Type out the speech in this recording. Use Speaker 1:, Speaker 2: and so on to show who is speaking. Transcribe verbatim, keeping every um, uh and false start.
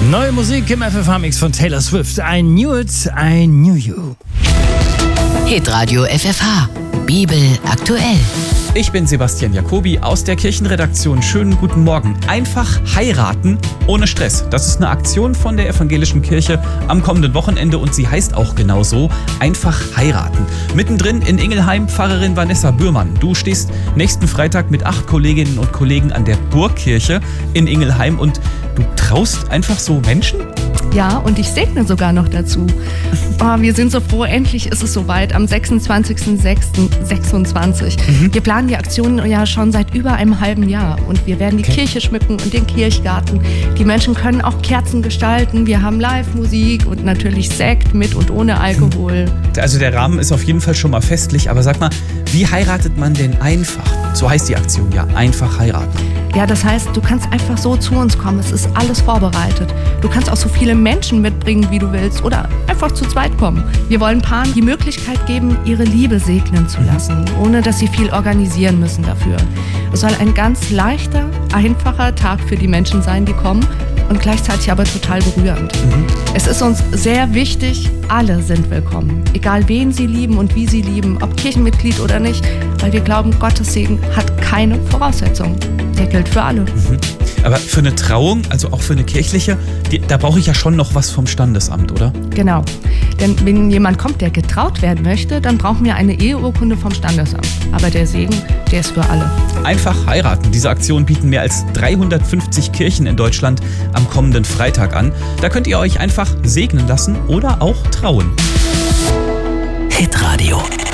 Speaker 1: Neue Musik im F F H-Mix von Taylor Swift. I knew it, I knew you.
Speaker 2: Hitradio F F H. Bibel aktuell.
Speaker 3: Ich bin Sebastian Jacobi aus der Kirchenredaktion. Schönen guten Morgen. Einfach heiraten ohne Stress. Das ist eine Aktion von der Evangelischen Kirche am kommenden Wochenende und sie heißt auch genau so, einfach heiraten. Mittendrin in Ingelheim Pfarrerin Vanessa Bührmann. Du stehst nächsten Freitag mit acht Kolleginnen und Kollegen an der Burgkirche in Ingelheim und du traust einfach so Menschen?
Speaker 4: Ja, und ich segne sogar noch dazu. Oh, wir sind so froh, endlich ist es soweit, am sechsundzwanzigsten sechsten sechsundzwanzig. Mhm. Wir planen die Aktion ja schon seit über einem halben Jahr und wir werden die okay. Kirche schmücken und den Kirchgarten. Die Menschen können auch Kerzen gestalten, wir haben Live-Musik und natürlich Sekt mit und ohne Alkohol.
Speaker 3: Also der Rahmen ist auf jeden Fall schon mal festlich, aber sag mal, wie heiratet man denn einfach? So heißt die Aktion ja, einfach heiraten.
Speaker 4: Ja, das heißt, du kannst einfach so zu uns kommen, es ist alles vorbereitet. Du kannst auch so viele Menschen mitbringen, wie du willst oder einfach zu zweit kommen. Wir wollen Paaren die Möglichkeit geben, ihre Liebe segnen zu lassen, ohne dass sie viel organisieren müssen dafür. Es soll ein ganz leichter, einfacher Tag für die Menschen sein, die kommen und gleichzeitig aber total berührend. Mhm. Es ist uns sehr wichtig, alle sind willkommen, egal wen sie lieben und wie sie lieben, ob Kirchenmitglied oder nicht, weil wir glauben, Gottes Segen hat keine Voraussetzungen. Der gilt für alle.
Speaker 3: Mhm. Aber für eine Trauung, also auch für eine kirchliche, die, da brauche ich ja schon noch was vom Standesamt, oder?
Speaker 4: Genau. Denn wenn jemand kommt, der getraut werden möchte, dann brauchen wir eine Eheurkunde vom Standesamt. Aber der Segen, der ist für alle.
Speaker 3: Einfach heiraten. Diese Aktion bieten mehr als dreihundertfünfzig Kirchen in Deutschland am kommenden Freitag an. Da könnt ihr euch einfach segnen lassen oder auch trauen.
Speaker 2: Hitradio